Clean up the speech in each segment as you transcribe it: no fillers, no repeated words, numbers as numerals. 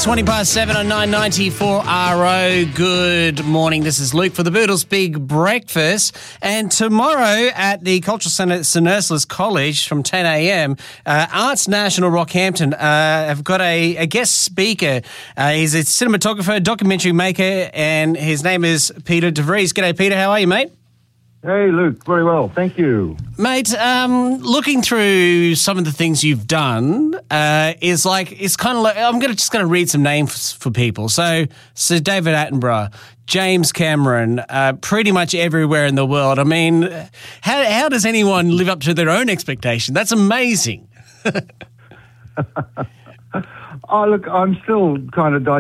It's 20 past 7 on 994 RO. Good morning. This is Luke for the Boodles Big Breakfast. And tomorrow at the Cultural Centre at St Ursula's College from 10 a.m, Arts National Rockhampton have got a guest speaker. He's a cinematographer, documentary maker, and his name is Peter De Vries. G'day, Peter. How are you, mate? Hey, Luke. Very well. Thank you. Mate, looking through some of the things you've done it's kind of like, I'm just going to read some names for people. So David Attenborough, James Cameron, pretty much everywhere in the world. I mean, how does anyone live up to their own expectation? That's amazing. Oh, look, I'm still kind of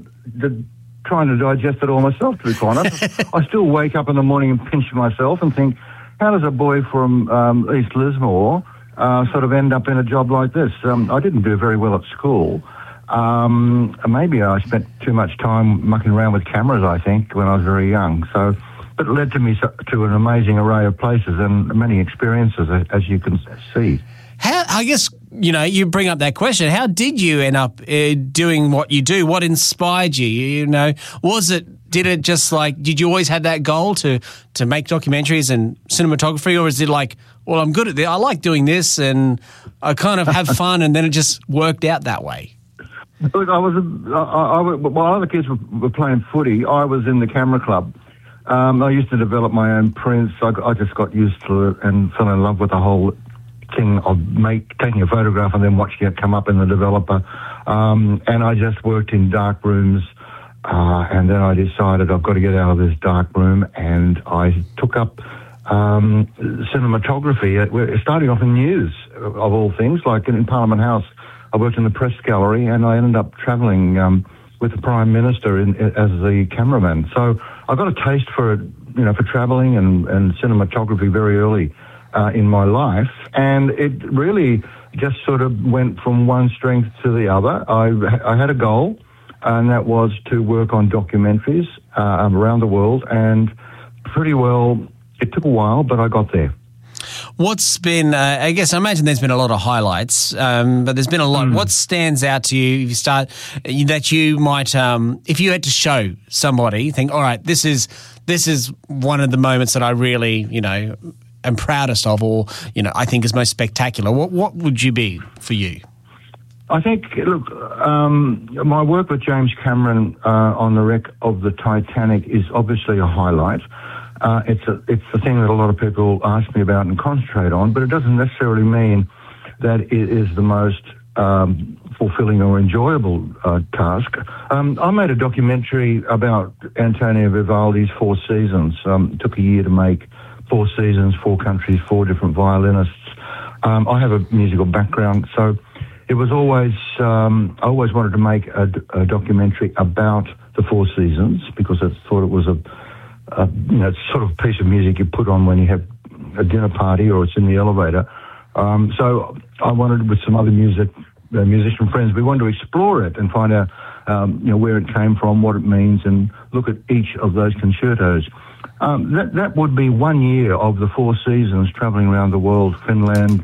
trying to digest it all myself, to be quite honest. I still wake up in the morning and pinch myself and think, how does a boy from East Lismore sort of end up in a job like this? I didn't do very well at school. Maybe I spent too much time mucking around with cameras, I think, when I was very young. So it led to me to an amazing array of places and many experiences, as you can see. I guess, you bring up that question. How did you end up doing what you do? What inspired you? Did you always have that goal to make documentaries and cinematography, or is it like, well, I'm good at this, I like doing this, and I kind of have fun, and then it just worked out that way? Look, while other kids were playing footy, I was in the camera club. I used to develop my own prints. I just got used to it and fell in love with the whole thing of taking a photograph and then watching it come up in the developer. And I just worked in dark rooms, and then I decided I've got to get out of this dark room, and I took up cinematography, starting off in news, of all things, like in Parliament House. I worked in the press gallery, and I ended up travelling with the Prime Minister as the cameraman. So I got a taste for it, for travelling and cinematography very early in my life, and it really just sort of went from one strength to the other. I had a goal, and that was to work on documentaries around the world, and pretty well, it took a while, but I got there. What's been, I imagine there's been a lot of highlights, but there's been a lot. What stands out to you that you might, if you had to show somebody, you think, all right, this is one of the moments that I really, am proudest of, or, I think is most spectacular. What would you be for you? I think, look, my work with James Cameron on the wreck of the Titanic is obviously a highlight. It's the thing that a lot of people ask me about and concentrate on, but it doesn't necessarily mean that it is the most fulfilling or enjoyable task. I made a documentary about Antonio Vivaldi's Four Seasons. It took a year to make 4 seasons, 4 countries, 4 different violinists. I have a musical background, so it was always, I always wanted to make a documentary about the Four Seasons, because I thought it was it's sort of a piece of music you put on when you have a dinner party or it's in the elevator. So I wanted, with some other musician friends, we wanted to explore it and find out, where it came from, what it means, and look at each of those concertos. That would be 1 year of the 4 seasons traveling around the world: Finland,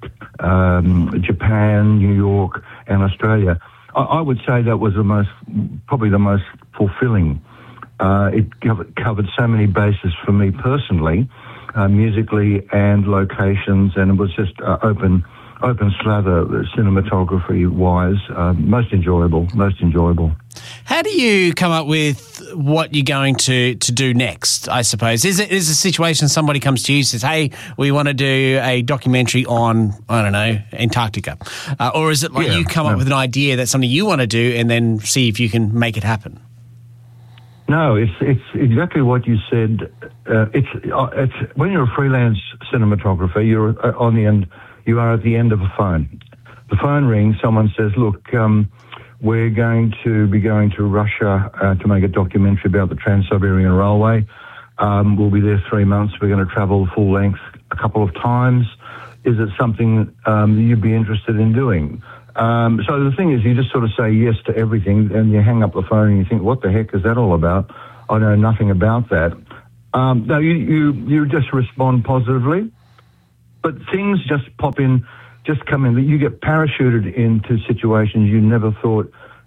Japan, New York, and Australia. I would say that was probably the most fulfilling. It covered so many bases for me personally, musically and locations, and it was just open slather, cinematography-wise. Most enjoyable. How do you come up with what you're going to do next, I suppose? Is a situation somebody comes to you and says, hey, we want to do a documentary on, I don't know, Antarctica? Or is it like you come up with an idea that's something you want to do and then see if you can make it happen? No, it's exactly what you said. It's when you're a freelance cinematographer, you're on the end. You are at the end of a phone. The phone rings. Someone says, "Look, we're going to be going to Russia to make a documentary about the Trans-Siberian Railway. We'll be there 3 months. We're going to travel full length a couple of times. Is it something you'd be interested in doing?" So the thing is, you just sort of say yes to everything, and you hang up the phone and you think, what the heck is that all about? I know nothing about that. No, you just respond positively, but things just pop in, just come in. You get parachuted into situations you never thought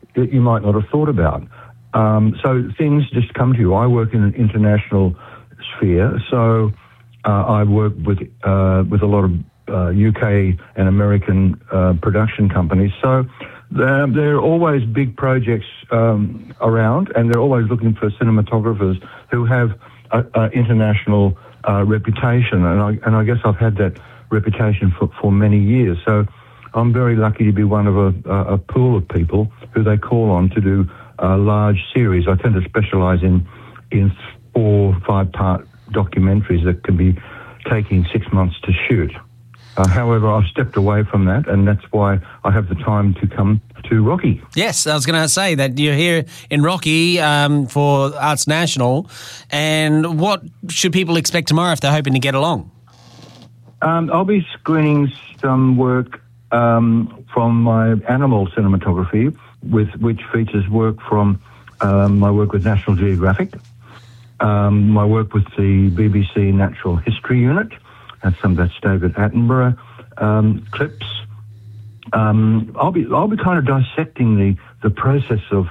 that you might not have thought about. So things just come to you. I work in an international sphere, so I work with a lot of UK and American production companies. So there are always big projects around, and they're always looking for cinematographers who have an international reputation. And I guess I've had that reputation for many years. So I'm very lucky to be one of a pool of people who they call on to do large series. I tend to specialise in 4 or 5 part documentaries that can be taking 6 months to shoot. However, I've stepped away from that, and that's why I have the time to come to Rocky. Yes, I was going to say that you're here in Rocky for Arts National, and what should people expect tomorrow if they're hoping to get along? I'll be screening some work from my animal cinematography, which features work from my work with National Geographic, my work with the BBC Natural History Unit, and that's David Attenborough clips. I'll be kind of dissecting the process of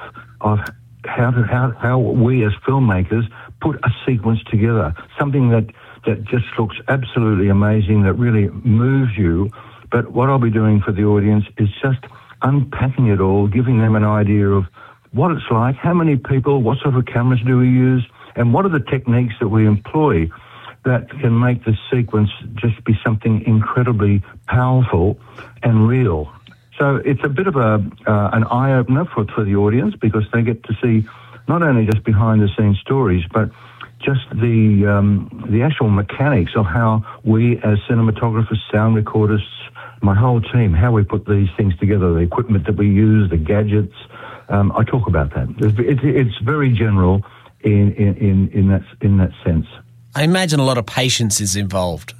how we as filmmakers put a sequence together, something that just looks absolutely amazing, that really moves you. But what I'll be doing for the audience is just unpacking it all, giving them an idea of what it's like, how many people, what sort of cameras do we use, and what are the techniques that we employ that can make the sequence just be something incredibly powerful and real. So it's a bit of an eye-opener for the audience, because they get to see not only just behind-the-scenes stories, but just the actual mechanics of how we as cinematographers, sound recordists, my whole team, how we put these things together, the equipment that we use, the gadgets. I talk about that. It's very general in that sense. I imagine a lot of patience is involved.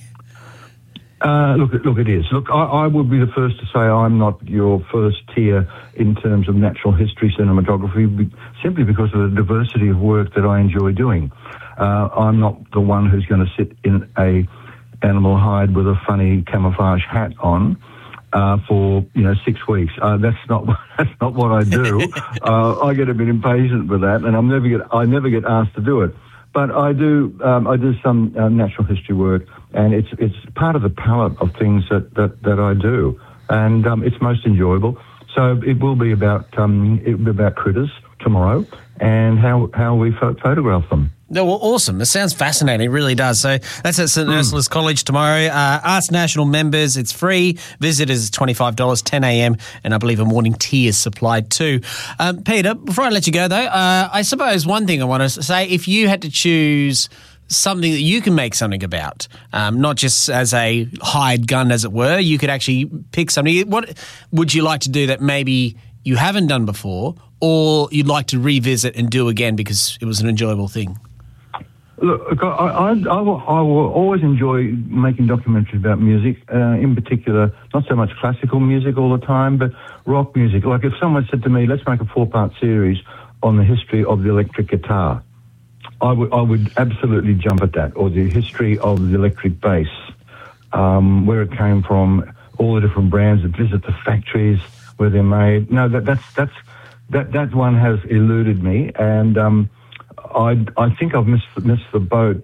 Look, it is. Look, I would be the first to say I'm not your first tier in terms of natural history cinematography, simply because of the diversity of work that I enjoy doing. I'm not the one who's going to sit in a animal hide with a funny camouflage hat on for 6 weeks. That's not what I do. I get a bit impatient with that, and I never get asked to do it. But I do some natural history work, and it's part of the palette of things that I do, and it's most enjoyable. So it will be about critters tomorrow and how we photograph them. No, well, awesome. It sounds fascinating. It really does. So that's at St Ursula's College tomorrow. Arts National members, it's free. Visitors, $25, 10 a.m. And I believe a morning tea is supplied too. Peter, before I let you go though, I suppose one thing I want to say, if you had to choose something that you can make something about, not just as a hired gun, as it were, you could actually pick something. What would you like to do that maybe you haven't done before, or you'd like to revisit and do again because it was an enjoyable thing? Look, I will always enjoy making documentaries about music, in particular, not so much classical music all the time, but rock music. Like if someone said to me, let's make a 4-part series on the history of the electric guitar, I would absolutely jump at that, or the history of the electric bass, where it came from, all the different brands, that visit the factories where they're made. No, that one has eluded me, and I think I've missed the boat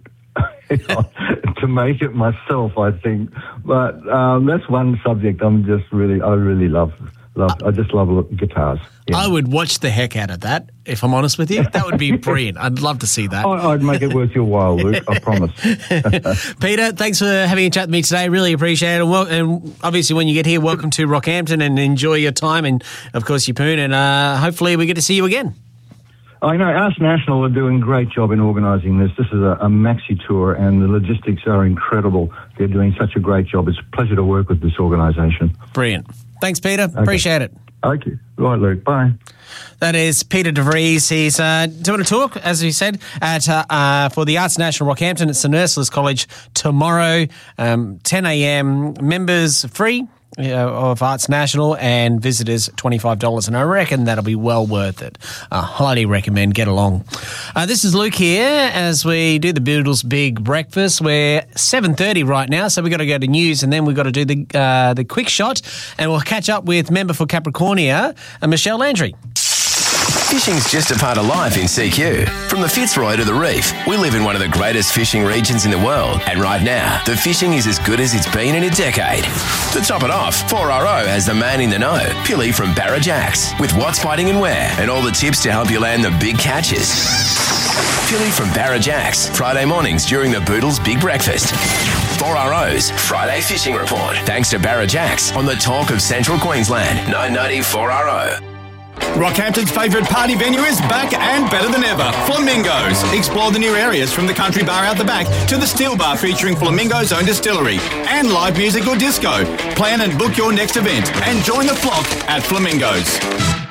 to make it myself, I think. But that's one subject I really love. I just love guitars. Yeah. I would watch the heck out of that, if I'm honest with you. That would be brilliant. I'd love to see that. I'd make it worth your while, Luke, I promise. Peter, thanks for having a chat with me today. Really appreciate it. And obviously, when you get here, welcome to Rockhampton and enjoy your time and, of course, your poon. And hopefully we get to see you again. I know Arts National are doing a great job in organising this. This is a maxi tour, and the logistics are incredible. They're doing such a great job. It's a pleasure to work with this organisation. Brilliant. Thanks, Peter. Okay. Appreciate it. Okay. Right, Luke. Bye. That is Peter De Vries. He's doing a talk, as we said, at for the Arts National Rockhampton at St Ursula's College tomorrow, 10 a.m. Members free. of Arts National, and visitors $25. And I reckon that'll be well worth it. I highly recommend. Get along. This is Luke here as we do the Beatles Big Breakfast. We're 7:30 right now, so we've got to go to news and then we've got to do the quick shot, and we'll catch up with member for Capricornia, Michelle Landry. Fishing's just a part of life in CQ. From the Fitzroy to the Reef, we live in one of the greatest fishing regions in the world. And right now, the fishing is as good as it's been in a decade. To top it off, 4RO has the man in the know, Pilly from Barra Jacks, with what's biting and where, and all the tips to help you land the big catches. Pilly from Barra Jacks, Friday mornings during the Boodles Big Breakfast. 4RO's Friday Fishing Report, thanks to Barra Jacks on the talk of Central Queensland, 990 4RO. Rockhampton's favourite party venue is back and better than ever. Flamingos. Explore the new areas from the country bar out the back to the steel bar featuring Flamingo's own distillery and live music or disco. Plan and book your next event and join the flock at Flamingos.